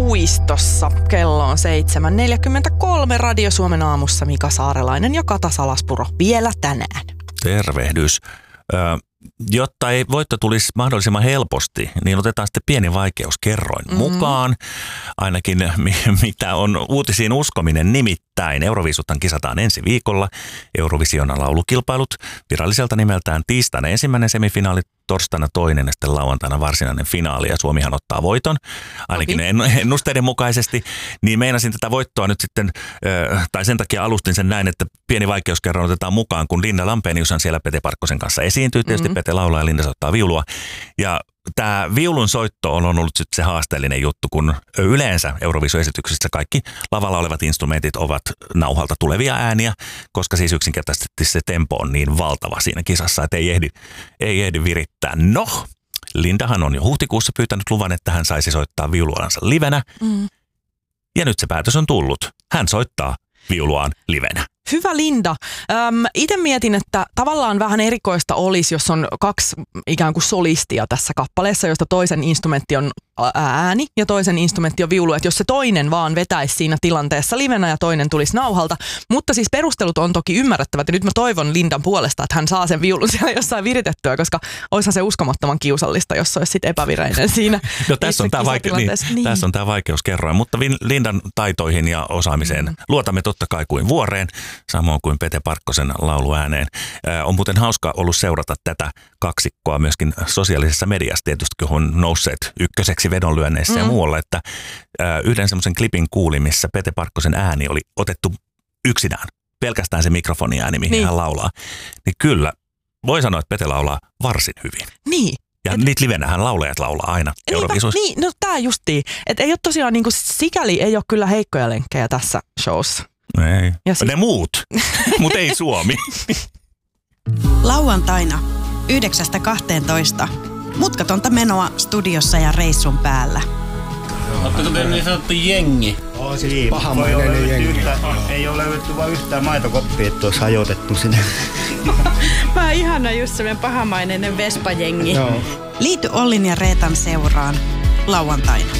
puistossa. Kello on 7.43. Radio Suomen aamussa Mika Saarelainen ja Kata Salaspuro vielä tänään. Tervehdys. Jotta voitto tulisi mahdollisimman helposti, niin otetaan sitten pieni vaikeuskerroin mukaan. Ainakin mitä on uutisiin uskominen, nimittäin Euroviisuthan kisataan ensi viikolla. Eurovision laulukilpailut viralliselta nimeltään tiistaina ensimmäinen semifinaali, torstaina toinen ja sitten lauantaina varsinainen finaali. Ja Suomihan ottaa voiton, ainakin ennusteiden mukaisesti. Niin meinasin tätä voittoa nyt sitten, tai sen takia alustin sen näin, että pieni vaikeuskerroin otetaan mukaan, kun Linda Lampeniushan siellä Pete Parkkosen kanssa esiintyy. Tietysti Pete laulaa ja Linda soittaa viulua. Ja tämä viulun soitto on ollut sitten se haasteellinen juttu, kun yleensä Eurovisu-esityksissä kaikki lavalla olevat instrumentit ovat nauhalta tulevia ääniä, koska siis yksinkertaisesti se tempo on niin valtava siinä kisassa, että ei ehdi virittää. No, Lindahan on jo huhtikuussa pyytänyt luvan, että hän saisi soittaa viuluansa livenä. Ja nyt se päätös on tullut. Hän soittaa viuluaan livenä. Hyvä Linda. Itse mietin, että tavallaan vähän erikoista olisi, jos on kaksi ikään kuin solistia tässä kappaleessa, josta toisen instrumentti on ääni ja toisen instrumentti on viulu. Että jos se toinen vaan vetäisi siinä tilanteessa livenä ja toinen tulisi nauhalta. Mutta siis perustelut on toki ymmärrettävät ja nyt mä toivon Lindan puolesta, että hän saa sen viulun siellä jossain viritettyä, koska olisihan se uskomattoman kiusallista, jos se olisi sitten epävireinen siinä. No tässä on tämä vaikeuskerroin, mutta Lindan taitoihin ja osaamiseen luotamme totta kai kuin vuoreen. Samoin kuin Pete Parkkosen lauluääneen. On muuten hauska ollut seurata tätä kaksikkoa myöskin sosiaalisessa mediassa, tietysti kun on nousseet ykköseksi vedonlyönneissä ja muualla, että yhden semmoisen klipin kuulin, missä Pete Parkkosen ääni oli otettu yksinään, pelkästään se mikrofoniääni, mihin hän laulaa. Niin kyllä, voi sanoa, että Pete laulaa varsin hyvin. Niin. Ja niitä livenähän laulajat laulaa aina Eurovisuissa. Niin, no tää justiin. Että ei ole tosiaan, niin kuin sikäli ei ole kyllä heikkoja lenkkejä tässä showssa. Ei. Ne muut, mutta ei Suomi. Lauantaina 9.12. Mutkatonta menoa studiossa ja reissun päällä. Oletteko te niin sanottu jengi? Siis pahamainen jengi. Ei ole löydetty vaan yhtään maitokoppia, että olisi hajotettu sinne. Mä oon ihana just semmoinen pahamainen Vespa-jengi. Joo. Liity Ollin ja Reetan seuraan lauantaina.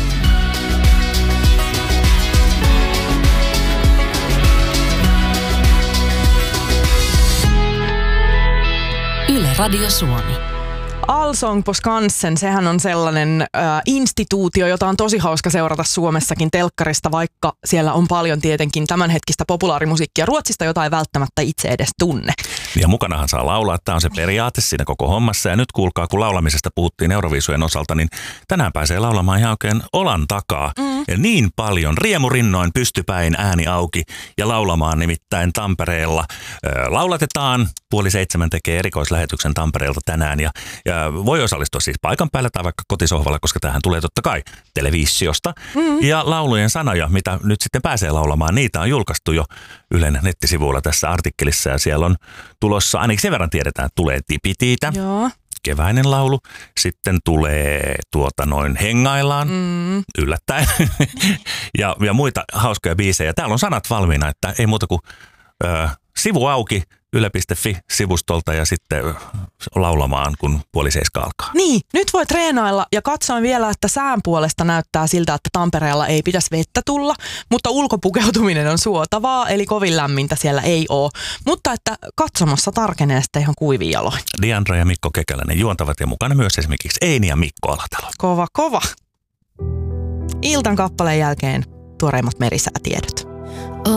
Yle Radio Suomi. Allsång på Skansen, sehän on sellainen instituutio, jota on tosi hauska seurata Suomessakin telkkarista, vaikka siellä on paljon tietenkin tämänhetkistä populaarimusiikkia Ruotsista, jota ei välttämättä itse edes tunne. Ja mukanahan saa laulaa, tämä on se periaate siinä koko hommassa. Ja nyt kuulkaa, kun laulamisesta puhuttiin Euroviisujen osalta, niin tänään pääsee laulamaan ihan oikein olan takaa. Ja niin paljon riemurinnoin pystypäin ääni auki ja laulamaan nimittäin Tampereella. Laulatetaan, 6:30 tekee erikoislähetyksen Tampereelta tänään ja voi osallistua siis paikan päällä tai vaikka kotisohvalla, koska tämähän tulee totta kai televisiosta. Ja laulujen sanoja, mitä nyt sitten pääsee laulamaan, niitä on julkaistu jo Ylen nettisivuilla tässä artikkelissa ja siellä on tulossa, ainakin sen verran tiedetään, että tulee Tipitiitä. Joo. Keväinen laulu. Sitten tulee hengaillaan, yllättäen. ja muita hauskoja biisejä. Täällä on sanat valmiina, että ei muuta kuin sivu auki yle.fi-sivustolta ja sitten laulamaan, kun 6:30 alkaa. Niin, nyt voi treenailla ja katsoin vielä, että sään puolesta näyttää siltä, että Tampereella ei pitäisi vettä tulla, mutta ulkopukeutuminen on suotavaa, eli kovin lämmintä siellä ei ole. Mutta että katsomassa tarkenee sitten ihan kuivin jaloin. Diandra ja Mikko Kekäläinen juontavat ja mukana myös esimerkiksi Eini ja Mikko Alatalo. Kova. Iltan kappaleen jälkeen tuoreimmat merisäätiedot.